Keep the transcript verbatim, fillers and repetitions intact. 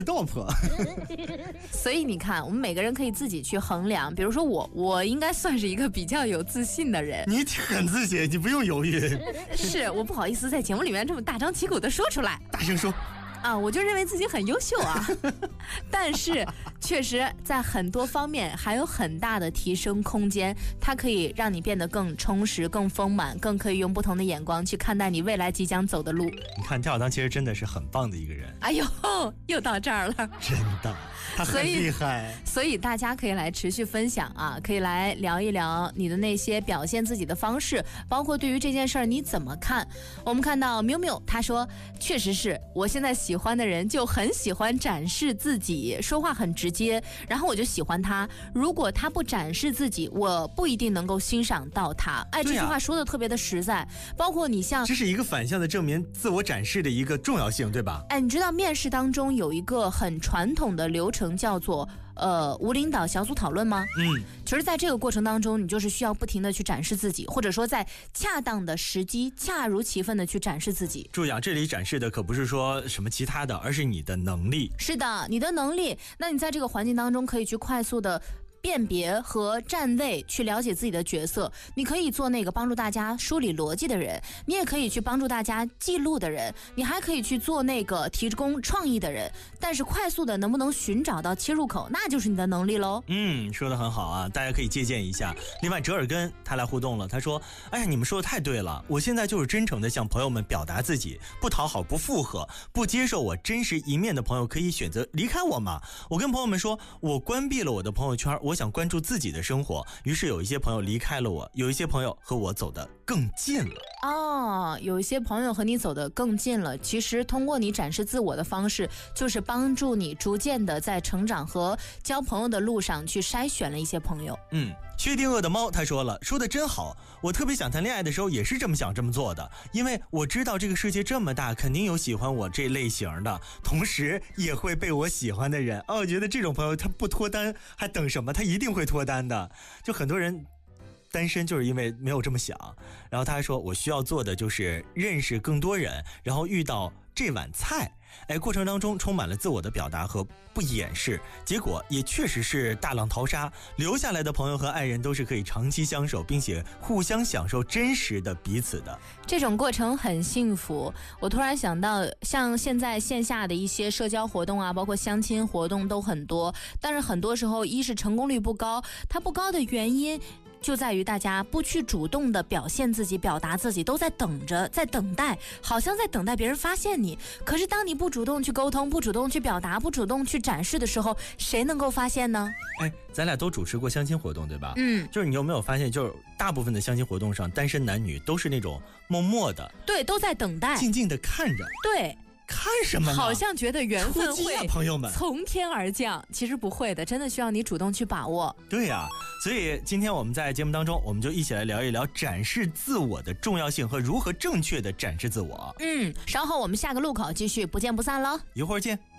道婆。 所以你看，我们每个人可以自己去衡量。比如说我，我应该算是一个比较有自信的人。 你很自信，你不用犹豫。 是，我不好意思在节目里面这么大张旗鼓的说出来。 大声说。 啊，我就认为自己很优秀啊，但是确实在很多方面还有很大的提升空间，它可以让你变得更充实、更丰满，更可以用不同的眼光去看待你未来即将走的路。 你看跳小当其实真的是很棒的一个人。 哎呦，又到这儿了， 真的，他很厉害。 所以，所以大家可以来持续分享啊，可以来聊一聊你的那些表现自己的方式，包括对于这件事儿你怎么看。我们看到喵喵他说，确实是我现在喜欢的人就很喜欢展示自己，说话很直接，然后我就喜欢他。如果他不展示自己，我不一定能够欣赏到他。哎，这句话说的特别的实在。包括你像， 这是一个反向的证明自我展示的一个重要性，对吧？ 哎，你知道面试当中有一个很传统的流程叫做呃无领导小组讨论吗？ 嗯， 其实在这个过程当中，你就是需要不停的去展示自己，或者说在恰当的时机恰如其分的去展示自己。 注意啊，这里展示的可不是说什么其他的，而是你的能力。 是的，你的能力。那你在这个环境当中可以去快速的辨别和站位，去了解自己的角色。你可以做那个帮助大家梳理逻辑的人，你也可以去帮助大家记录的人，你还可以去做那个提供创意的人。但是快速的能不能寻找到切入口，那就是你的能力喽。 嗯，说得很好啊，大家可以借鉴一下。另外，折耳根他来互动了，他说：“哎呀，你们说的太对了，我现在就是真诚的向朋友们表达自己，不讨好，不附和，不接受我真实一面的朋友可以选择离开我嘛。我跟朋友们说，我关闭了我的朋友圈，我想关注自己的生活。于是有一些朋友离开了我，有一些朋友和我走得更近了。” 哦，有一些朋友和你走得更近了。其实通过你展示自我的方式，就是帮助你逐渐的在成长和交朋友的路上去筛选了一些朋友。 嗯，薛定谔的猫他说了，说的真好，我特别想谈恋爱的时候也是这么想这么做的，因为我知道这个世界这么大，肯定有喜欢我这类型的，同时也会被我喜欢的人。哦，我觉得这种朋友他不脱单还等什么，他一定会脱单的。就很多人单身就是因为没有这么想。然后他还说，我需要做的就是认识更多人，然后遇到这碗菜，哎，过程当中充满了自我的表达和不掩饰，结果也确实是大浪淘沙，留下来的朋友和爱人都是可以长期相守，并且互相享受真实的彼此的。 这种过程很幸福。我突然想到，像现在线下的一些社交活动啊，包括相亲活动都很多，但是很多时候一是成功率不高，它不高的原因就在于大家不去主动的表现自己，表达自己，都在等着，在等待，好像在等待别人发现你。可是当你不主动去沟通，不主动去表达，不主动去展示的时候，谁能够发现呢？ 哎，咱俩都主持过相亲活动，对吧？ 嗯， 就是你有没有发现，就是大部分的相亲活动上，单身男女都是那种默默的， 对，都在等待， 静静的看着。 对。 看什么呢？ 好像觉得缘分会啊、朋友们从天而降，其实不会的，真的需要你主动去把握。 对呀、啊，所以今天我们在节目当中，我们就一起来聊一聊展示自我的重要性和如何正确的展示自我。 嗯，稍后我们下个路口继续不见不散喽， 一会儿见。